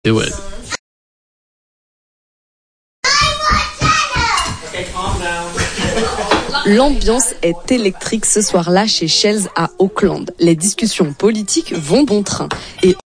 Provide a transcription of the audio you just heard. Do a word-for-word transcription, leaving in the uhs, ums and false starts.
Et ouais. L'ambiance est électrique ce soir-là chez Shells à Auckland. Les discussions politiques vont bon train. Et